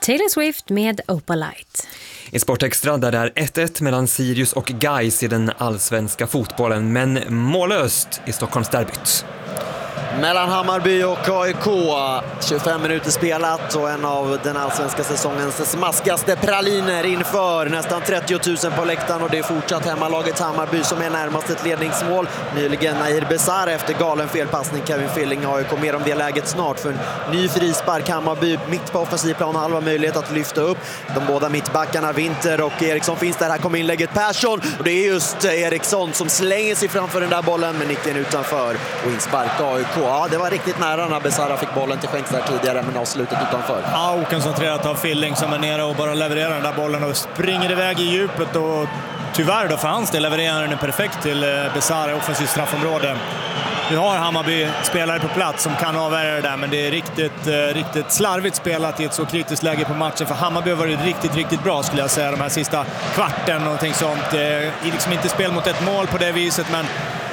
Taylor Swift med Opalite. I Sportextra där det är 1-1 mellan Sirius och Gais i den allsvenska fotbollen, men mållöst i Stockholmsderbyt. Mellan Hammarby och AIK, 25 minuter spelat och en av den allsvenska säsongens smaskigaste praliner inför nästan 30 000 på läktaren, och det är fortsatt hemmalaget Hammarby som är närmast ett ledningsmål. Nyligen Nahir Besara efter galen felpassning, Kevin Filling. AIK mer om det läget snart, för en ny frispark. Hammarby mitt på offensiv plan, halva möjlighet att lyfta upp. De båda mittbackarna Winter och Eriksson finns där. Här kommer inlägget Persson, och det är just Eriksson som slänger sig framför den där bollen, men nicken utanför och inspark AIK. Ja, det var riktigt nära när Besara fick bollen till skänks där tidigare, men avslutet utanför. Ja, okoncentrerat av Filling som är nere och bara levererar den där bollen och springer iväg i djupet, och tyvärr då för hans del levererar den perfekt till Besara i offensivt straffområde. Vi har Hammarby spelare på plats som kan avvärja det där, men det är riktigt slarvigt spelat i ett så kritiskt läge på matchen, för Hammarby har varit riktigt bra skulle jag säga de här sista kvarten, någonting sånt. Liksom inte spel mot ett mål på det viset, men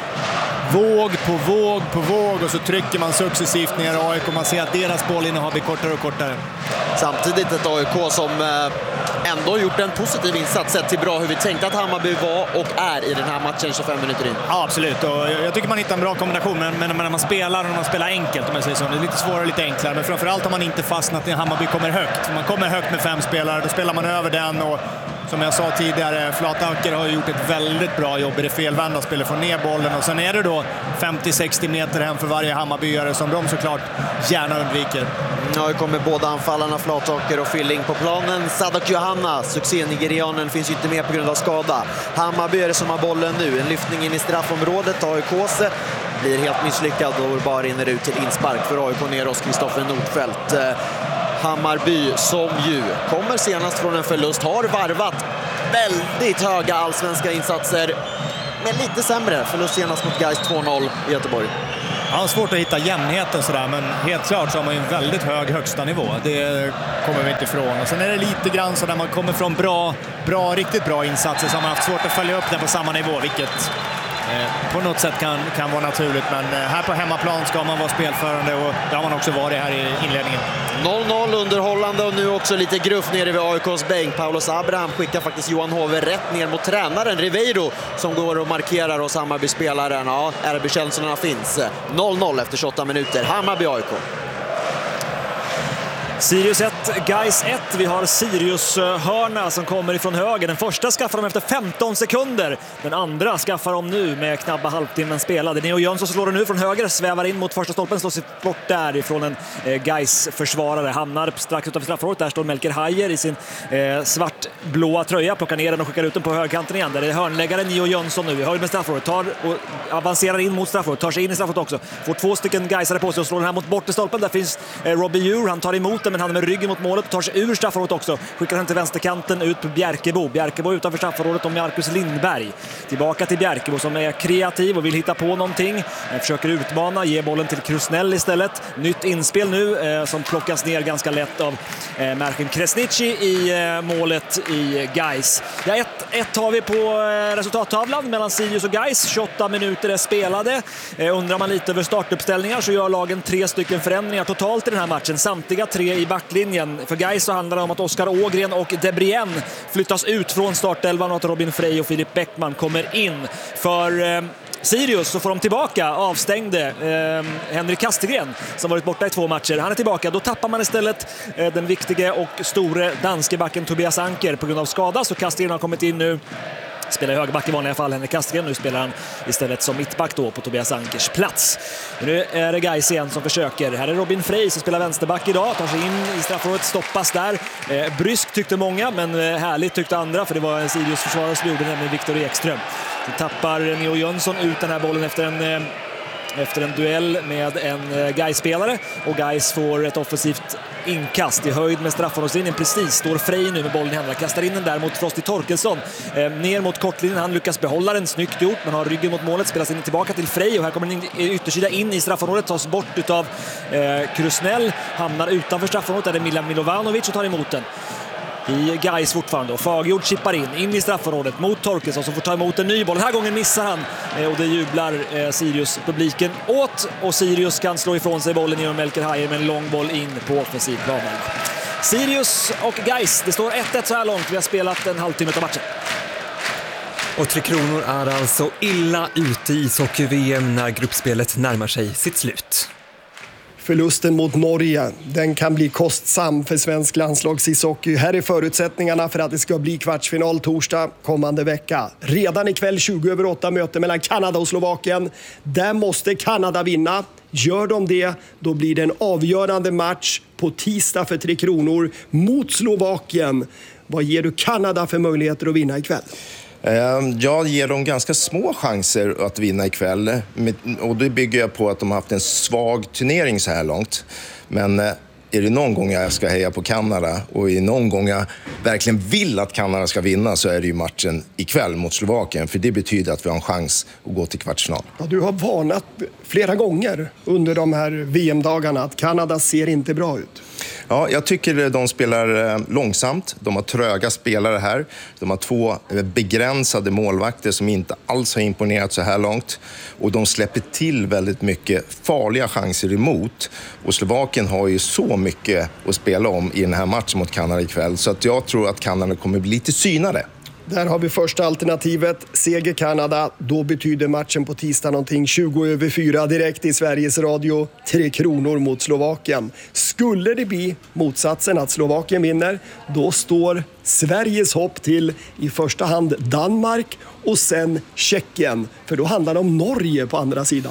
våg på våg, och så trycker man successivt ner AIK. Man ser att deras bollinnehav blir kortare och kortare. Samtidigt ett AIK som ändå gjort en positiv insats sett till bra hur vi tänkte att Hammarby var och är i den här matchen 25 minuter in. Ja, absolut. Och jag tycker man hittar en bra kombination, men när man spelar och när man spelar enkelt, om jag säger så, det är lite svårare och lite enklare. Men framförallt har man inte fastnat när Hammarby kommer högt. Man kommer högt med 5 spelare, då spelar man över den, och som jag sa tidigare, Flataker har gjort ett väldigt bra jobb i det felvända spelet, få ner bollen, och sen är det då 50-60 meter hem för varje Hammarbyare som de såklart gärna undviker. Ja, det kommer båda anfallarna Flataker och Filling på planen. Sadak Johanna, succé-nigerianen, finns ju inte med på grund av skada. Hammarby är det som har bollen nu, en lyftning in i straffområdet. AIKs blir helt misslyckad och bara rinner ut till inspark för AIK ner hos Kristoffer Nordfeldt. Hammarby som ju kommer senast från en förlust, har varvat väldigt höga allsvenska insatser, men lite sämre. Förlust senast mot Gais 2-0 i Göteborg. Ja, svårt att hitta jämnheten sådär, men helt klart så har man ju en väldigt hög högsta nivå. Det kommer vi inte ifrån. Och sen är det lite grann så där man kommer från riktigt bra insatser, så har man haft svårt att följa upp den på samma nivå, vilket på något sätt kan vara naturligt, men här på hemmaplan ska man vara spelförande, och det har man också varit här i inledningen. 0-0 underhållande, och nu också lite gruff nere vid AIKs bänk. Paulos Abraham skickar faktiskt Johan Hove rätt ner mot tränaren Ribeiro, som går och markerar hos Hammarby-spelaren. Ja, RB-känslorna finns. 0-0 efter 28 minuter. Hammarby-AIK. Sirius 1, Gais 1. Vi har Sirius-hörna som kommer ifrån höger. Den första skaffar de efter 15 sekunder. Den andra skaffar de nu med knappa halvtimmen spelade. Neo Jönsson slår den nu från höger, svävar in mot första stolpen, slår sig bort därifrån en Gais-försvarare. Hamnar strax utanför straffområdet. Där står Melker Hajer i sin svartblåa tröja. Plockar ner den och skickar ut den på högerkanten igen. Där är hörnläggaren Neo Jönsson nu. Höjd med straffområdet. Tar och avancerar in mot straffområdet. Tar sig in i straffområdet också. Får 2 stycken Gaisare på sig och slår den här mot bortre stolpen. Där finns Robbie Djur. Han tar emot, men han är med ryggen mot målet och tar sig ur straffområdet också. Skickar den till vänsterkanten ut på Bjärkebo. Bjärkebo utanför straffområdet och Marcus Lindberg. Tillbaka till Bjärkebo som är kreativ och vill hitta på någonting. Försöker utmana, ger bollen till Krusnell istället. Nytt inspel nu som plockas ner ganska lätt av Markin Kresnici i målet i Gais. Ja, 1-1 har vi på resultattavlan mellan Sirius och Gais. 28 minuter är spelade. Undrar man lite över startuppställningar så gör lagen 3 stycken förändringar totalt i den här matchen. Samtliga 3 i backlinjen. För Gais så handlar det om att Oskar Ågren och Debrien flyttas ut från startelvan och att Robin Frey och Filip Bäckman kommer in. För Sirius så får de tillbaka avstängde Henrik Kastegren som varit borta i 2 matcher. Han är tillbaka. Då tappar man istället den viktiga och store danske backen Tobias Anker på grund av skada. Så Kastegren har kommit in nu. Spelar i högerback i vanliga fall, Henrik Kastegren. Nu spelar han istället som mittback då på Tobias Ankers plats. Nu är det Gais igen som försöker. Här är Robin Frey som spelar vänsterback idag. Tar sig in i straffområdet, stoppas där. Bryskt tyckte många, men härligt tyckte andra. För det var en Sirius försvarare som gjorde, nämligen Viktor Ekström. Så tappar Neo Jönsson ut den här bollen efter en duell med en Gais-spelare. Och Gais får ett offensivt inkast i höjd med straffområdeslinjen. Precis står Frey nu med bollen i händerna. Kastar in den där mot Frosty Torkelsson. Ner mot kortlinjen. Han lyckas behålla den. Snyggt gjort, men har ryggen mot målet. Spelas in tillbaka till Frey. Och här kommer en yttersida in i straffområdet. Tas bort utav Krusnell. Hamnar utanför straffområdet. Där är Milan Milovanovic och tar emot den. I Gais fortfarande. Och Fagerjord chippar in i straffområdet mot Torkelsson som får ta emot en ny boll. Den här gången missar han och det jublar Sirius-publiken åt. Och Sirius kan slå ifrån sig bollen genom Melker Hajer med en lång boll in på offensivplanen. Sirius och Gais. Det står 1-1 så här långt. Vi har spelat en halvtimme av matchen. Och Tre Kronor är alltså illa ute i ishockey-VM när gruppspelet närmar sig sitt slut. Förlusten mot Norge, den kan bli kostsam för svensk landslagsishockey. Här är förutsättningarna för att det ska bli kvartsfinal torsdag kommande vecka. Redan ikväll 20:08 möte mellan Kanada och Slovakien. Där måste Kanada vinna. Gör de det, då blir det en avgörande match på tisdag för Tre Kronor mot Slovakien. Vad ger du Kanada för möjligheter att vinna ikväll? Jag ger dem ganska små chanser att vinna ikväll. Och det bygger jag på att de har haft en svag turnering så här långt. Men är det någon gång jag ska heja på Kanada och är någon gång jag verkligen vill att Kanada ska vinna, så är det ju matchen ikväll mot Slovakien. För det betyder att vi har en chans att gå till kvartsfinal. Ja, du har varnat flera gånger under de här VM-dagarna att Kanada ser inte bra ut. Ja, jag tycker de spelar långsamt. De har tröga spelare här. De har 2 begränsade målvakter som inte alls har imponerat så här långt. Och de släpper till väldigt mycket farliga chanser emot. Och Slovakien har ju så mycket att spela om i den här matchen mot Kanada ikväll. Så att jag tror att Kanada kommer bli lite synade. Där har vi första alternativet, seger Kanada. Då betyder matchen på tisdag någonting 20:04 direkt i Sveriges Radio. 3 Kronor mot Slovakien. Skulle det bli motsatsen att Slovakien vinner, då står Sveriges hopp till i första hand Danmark och sen Tjeckien. För då handlar det om Norge på andra sidan.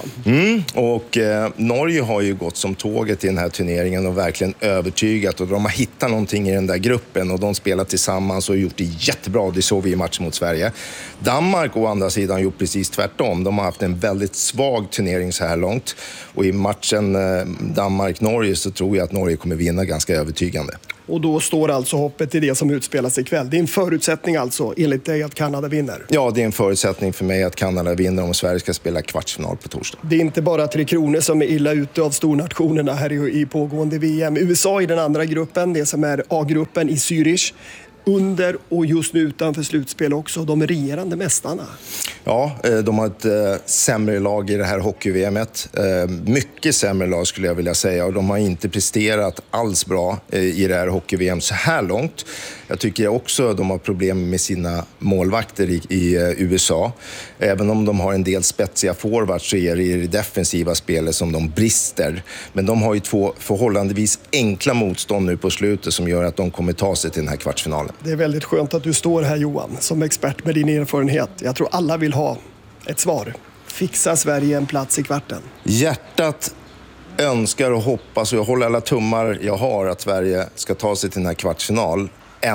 Och Norge har ju gått som tåget i den här turneringen och verkligen övertygat. Och de har hittat någonting i den där gruppen och de spelar tillsammans och gjort det jättebra. Det såg vi i matchen mot Sverige. Danmark å andra sidan har gjort precis tvärtom. De har haft en väldigt svag turnering så här långt. Och i matchen Danmark-Norge så tror jag att Norge kommer vinna ganska övertygande. Och då står alltså hoppet i det som utspelas ikväll. Det är en förutsättning alltså, enligt dig, att Kanada vinner. Ja, det är en förutsättning för mig att Kanada vinner om Sverige ska spela kvartsfinal på torsdag. Det är inte bara Tre Kronor som är illa ute av stornationerna här i pågående VM. USA i den andra gruppen, det som är A-gruppen i Zürich. Under och just nu utanför slutspel också, de regerande mästarna. Ja, de har ett sämre lag i det här hockey-VMet. Mycket sämre lag skulle jag vilja säga. Och de har inte presterat alls bra i det här hockey-VM så här långt. Jag tycker också att de har problem med sina målvakter i USA. Även om de har en del spetsiga forwards så är det i det defensiva spelet som de brister. Men de har ju 2 förhållandevis enkla motstånd nu på slutet som gör att de kommer ta sig till den här kvartsfinalen. Det är väldigt skönt att du står här, Johan, som expert med din erfarenhet. Jag tror alla vill ha ett svar. Fixar Sverige en plats i kvarten? Hjärtat önskar och hoppas, och jag håller alla tummar jag har, att Sverige ska ta sig till den här kvartsfinal.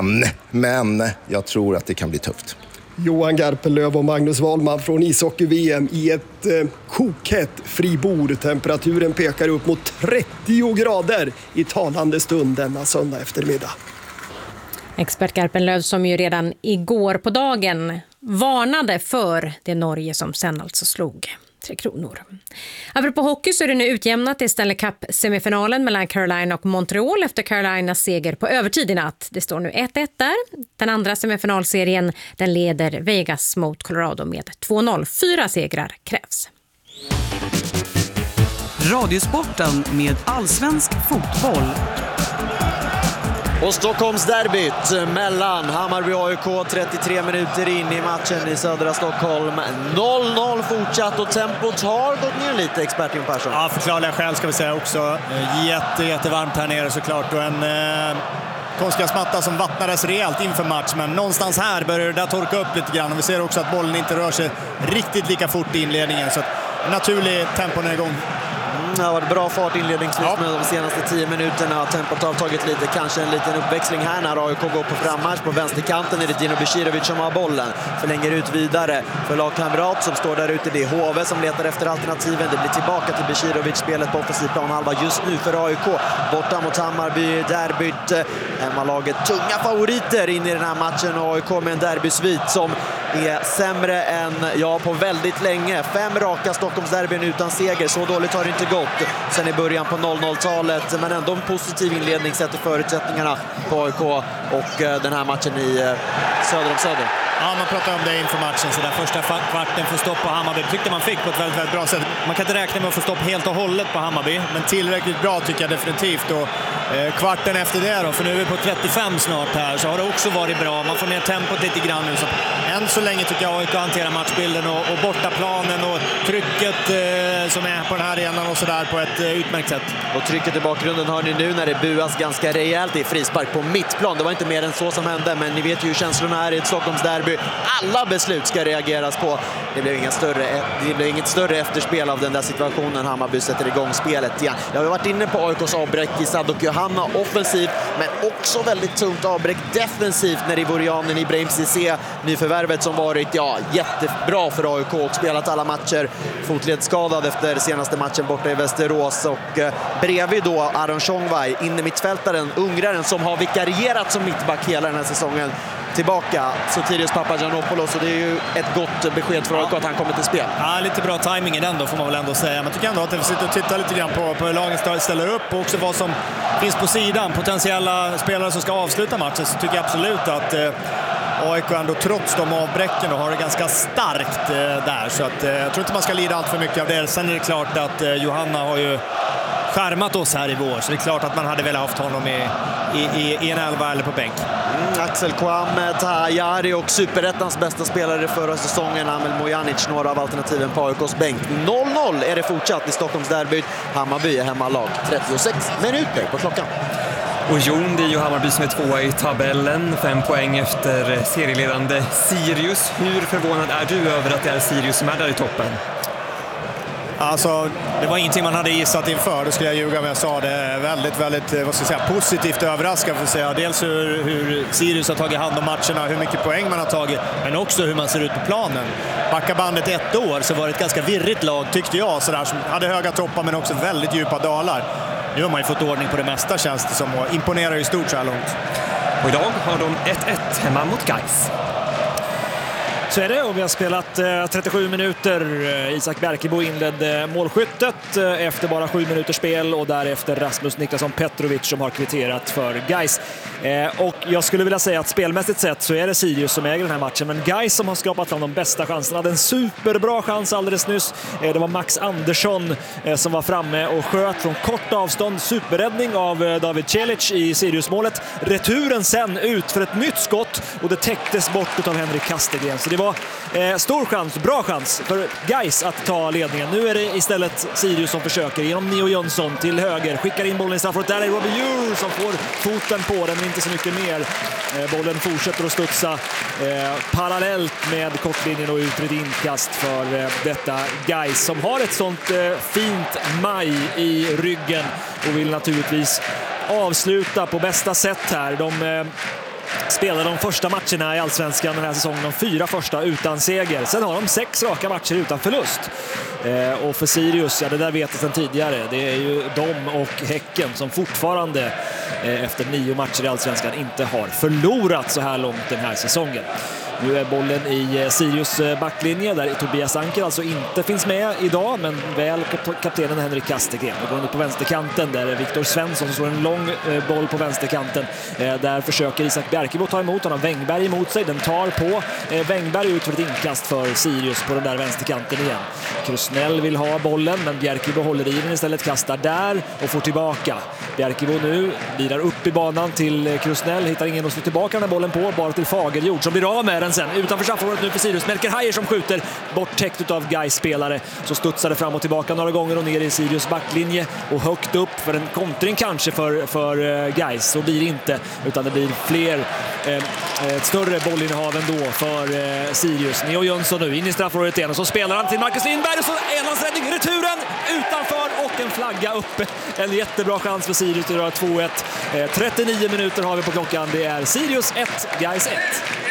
Men jag tror att det kan bli tufft. Johan Garpenlöv och Magnus Wahlman från ishockey-VM i ett kokhett Fribourg. Temperaturen pekar upp mot 30 grader i talande stund denna söndag eftermiddag. Expert Garpenlöv som ju redan igår på dagen varnade för det Norge som sen alltså slog Tre Kronor. Apropå hockey så är det nu utjämnat i Stanley Cup-semifinalen mellan Carolina och Montreal efter Carolinas seger på övertid i natt. Det står nu 1-1 där. Den andra semifinalserien den leder Vegas mot Colorado med 2-0. 4 segrar krävs. Radiosporten med allsvensk fotboll. Och Stockholmsderbyt mellan Hammarby och AIK 33 minuter in i matchen i södra Stockholm. 0-0 fortsatt och tempot har gått ner lite, expert Jon Persson. Ja, förklarliga skäl ska vi säga också. Jättevarmt här nere såklart och en konstgräsmatta som vattnades rejält inför match. Men någonstans här börjar det där torka upp lite grann och vi ser också att bollen inte rör sig riktigt lika fort i inledningen. Så att naturlig tempo är igång. Det har varit bra fart inledningsvis med de senaste 10 minuterna. Tempot har tagit lite, kanske en liten uppväxling här när AIK går på frammarsch. På vänsterkanten är det Dino Besirovic som har bollen. Förlänger ut vidare för lagkamrat som står där ute. Det är HV som letar efter alternativen. Det blir tillbaka till Besirovic, spelet på offensiv planhalva just nu för AIK. Borta mot Hammarby, derbyt. Hemmalaget tunga favoriter in i den här matchen. Och AIK med en derbysvit som är sämre än på väldigt länge. 5 raka Stockholmsderbyn utan seger. Så dåligt har det inte gått sen i början på 00-talet. Men ändå en positiv inledning sätter förutsättningarna på AIK och den här matchen i söder om söder. Ja, man pratar om det inför matchen. Så där första kvarten får stopp på Hammarby tyckte man fick på ett väldigt, väldigt bra sätt. Man kan inte räkna med att få stopp helt och hållet på Hammarby, men tillräckligt bra tycker jag definitivt. Och Kvarten efter det då, för nu är vi på 35 snart här, så har det också varit bra. Man får ner tempot lite grann nu. Så än så länge tycker jag att hantera matchbilden och bortaplanen och trycket som är på den här arenan och sådär på ett utmärkt sätt. Och trycket i bakgrunden hör ni nu när det buas ganska rejält i frispark på mittplan. Det var inte mer än så som hände, men ni vet ju hur känslorna är i ett Stockholmsderby. Alla beslut ska reageras på. Det blev inget större efterspel av den där situationen. Hammarby sätter igång spelet igen. Jag har varit inne på AIKs avbräck i Sadok Johanna offensivt, men också väldigt tungt avbräck defensivt när Ivorianen Ibrahim Cissé, nyförvärvet som varit jättebra för AIK och spelat alla matcher, fotledsskadad efter senaste matchen borta i Västerås, och bredvid då Aron Chongwai, innermittfältaren, ungraren som har vikarierat som mittback hela den här säsongen, tillbaka Sotirios Papagiannopoulos, och det är ju ett gott besked för AIK att han kommer till spel. Ja, lite bra timing i den då får man väl ändå säga. Man tycker ändå att vi sitter och tittar lite grann på hur lagen ställer upp och också vad som finns på sidan. Potentiella spelare som ska avsluta matchen, så tycker jag absolut att AIK ändå trots de avbräcken har det ganska starkt där. Så att, jag tror inte man ska lida allt för mycket av det. Sen är det klart att Johanna har ju skärmat oss här i vår, så det är klart att man hade velat haft honom i en elva eller på bänk. Axel Kouam, Tahayari och Superettans bästa spelare förra säsongen, Amel Mojanic, några av alternativen på AIKs bänk. 0-0 är det fortsatt i Stockholmsderbyt. Hammarby är hemmalag. 36 minuter på klockan. Och Jon, det är ju Hammarby som är tvåa i tabellen, 5 poäng efter serieledande Sirius. Hur förvånad är du över att det är Sirius som är där i toppen? Alltså, det var ingenting man hade gissat inför, då skulle jag ljuga om jag sa det. Väldigt, vad ska jag säga, positivt överraskad för att säga. Dels hur Sirius har tagit hand om matcherna, hur mycket poäng man har tagit, men också hur man ser ut på planen. Backa bandet ett år så var det ett ganska virrigt lag, tyckte jag, sådär, som hade höga toppar men också väldigt djupa dalar. Nu har man ju fått ordning på det mesta, känns det som, och imponerar ju stort så här långt. Och idag har de 1-1 hemma mot Gais. Så är det, och vi har spelat 37 minuter. Isak Bjerkebo inledde målskyttet efter bara 7 minuters spel, och därefter Rasmus Niklasson Petrovic som har kvitterat för Gais. Och jag skulle vilja säga att spelmässigt sett så är det Sirius som äger den här matchen, men Gais som har skapat fram de bästa chanserna. Hade en superbra chans alldeles nyss. Det var Max Andersson som var framme och sköt från kort avstånd. Superräddning av David Celic i Sirius-målet. Returen sen ut för ett nytt skott, och det täcktes bort av Henrik Kastegren. Så det var stor chans, bra chans för Gais att ta ledningen. Nu är det istället Sirius som försöker genom Neo Jönsson till höger. Skickar in bollen i straffområdet. Där är Robbie Djur som får foten på den, men inte så mycket mer. Bollen fortsätter att studsa parallellt med kortlinjen och ut ett inkast för detta Gais som har ett sånt fint maj i ryggen och vill naturligtvis avsluta på bästa sätt här. De spelade de första matcherna i Allsvenskan den här säsongen, de 4 första utan seger. Sen har de 6 raka matcher utan förlust. Och för Sirius, ja, det där vet jag sedan tidigare. Det är ju de och Häcken som fortfarande efter 9 matcher i Allsvenskan inte har förlorat så här långt den här säsongen. Nu är bollen i Sirius backlinje där Tobias Anker alltså inte finns med idag, men väl kaptenen Henrik Kastegren. Och går nu på vänsterkanten där är Viktor Svensson som slår en lång boll på vänsterkanten. Där försöker Isak Bjerkebo ta emot honom. Wängberg emot sig, den tar på Wängberg ut för ett inkast för Sirius på den där vänsterkanten igen. Krusnell vill ha bollen, men Bjerkebo håller i den istället, kastar där och får tillbaka. Bjerkebo nu vilar upp i banan till Krusnell, hittar ingen att slå tillbaka den här bollen på, bara till Fagerjord som blir av med den sen. Utanför straffområdet nu för Sirius. Melker Hajer som skjuter bort täckt av Gais-spelare. Så studsar det fram och tillbaka några gånger och ner i Sirius backlinje och högt upp för en kontring kanske för Gais. Så blir det inte, utan det blir ett större bollinnehav ändå för Sirius. Neo Jönsson nu in i straffområdet igen och så spelar han till Marcus Lindberg och så är hans räddning, returen utanför och en flagga uppe. En jättebra chans för Sirius att göra 2-1. 39 minuter har vi på klockan. Det är Sirius 1, Gais 1.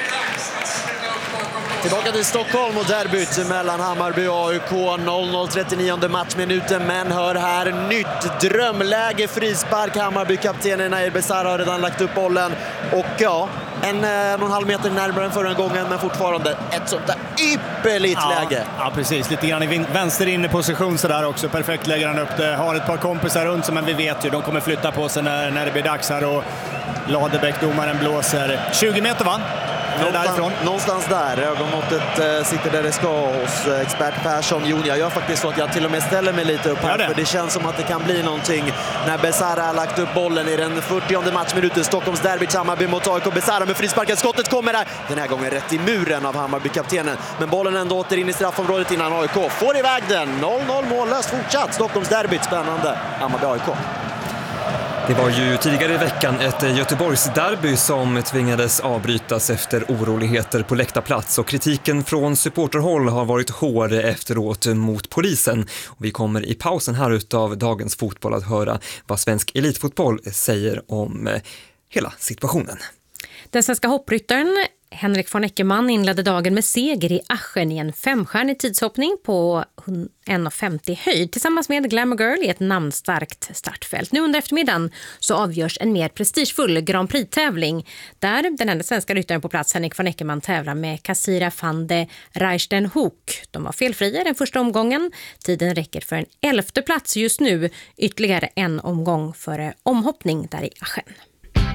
Tillbaka till Stockholm och derbyt mellan Hammarby och AIK. 0-0, 39:e matchminuten, men hör här nytt drömläge, frispark. Hammarby-kaptenen Nair Besara har redan lagt upp bollen och ja, en och en halv meter närmare än förra gången, men fortfarande ett sånt där ypperligt läge. Ja, precis. Lite grann i vänster inne position så där också. Perfekt lägger han upp det. Har ett par kompisar runt sig, men vi vet ju, de kommer flytta på sig när det blir dags här och Ladebäck, domaren, blåser. 20 meter va? är det därifrån? Någonstans där. Ögonmåttet sitter där det ska hos expert Persson. Jon, jag gör faktiskt så att jag till och med ställer mig lite upp här. För det känns som att det kan bli någonting när Besara har lagt upp bollen i den 40:e matchminuten. Stockholms derby, Hammarby mot AIK. Besara med frisparken. Skottet kommer där. Den här gången rätt i muren av Hammarby-kaptenen. Men bollen ändå åter in i straffområdet innan AIK får iväg den. 0-0 mållöst fortsatt. Stockholms derby, spännande. Hammarby-AIK. Det var ju tidigare i veckan ett Göteborgsderby som tvingades avbrytas efter oroligheter på läktarplats, och kritiken från supporterhåll har varit hård efteråt mot polisen. Och vi kommer i pausen här utav dagens fotboll att höra vad svensk elitfotboll säger om hela situationen. Den svenska hoppryttaren Henrik von Eckermann inledde dagen med seger i Aschen i en 5-stjärnig tidshoppning på 1,50 höjd tillsammans med Glamour Girl i ett namnstarkt startfält. Nu under eftermiddagen så avgörs en mer prestigefull Grand Prix-tävling där den enda svenska ryttaren på plats, Henrik von Eckermann, tävlar med Kassira van de Rijstenhoek. De var felfria den första omgången. Tiden räcker för en 11:e plats just nu, ytterligare en omgång före omhoppning där i Aschen.